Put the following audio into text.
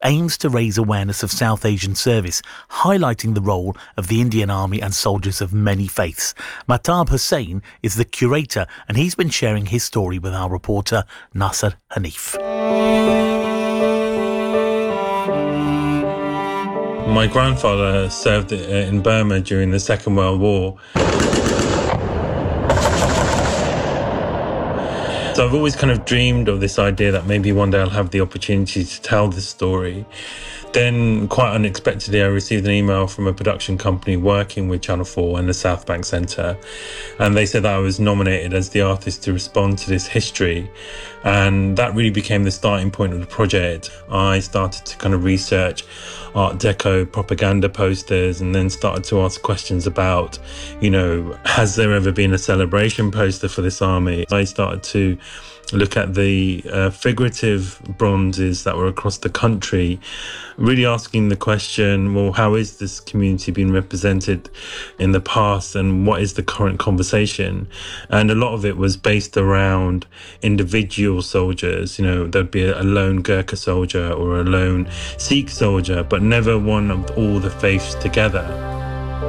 aims to raise awareness of South Asian service, highlighting the role of the Indian Army and soldiers of many faiths. Mahtab Hussain is the curator, and he's been sharing his story with our reporter Nasser Hanif. My grandfather served in Burma during the Second World War. So I've always kind of dreamed of this idea that maybe one day I'll have the opportunity to tell this story. Then, quite unexpectedly, I received an email from a production company working with Channel 4 and the South Bank Centre. And they said that I was nominated as the artist to respond to this history. And that really became the starting point of the project. I started to kind of research Art Deco propaganda posters and then started to ask questions about, has there ever been a celebration poster for this army? I started to look at the figurative bronzes that were across the country, really asking the question, well, how is this community being represented in the past and what is the current conversation? And a lot of it was based around individual soldiers. There'd be a lone Gurkha soldier or a lone Sikh soldier, but never one of all the faiths together.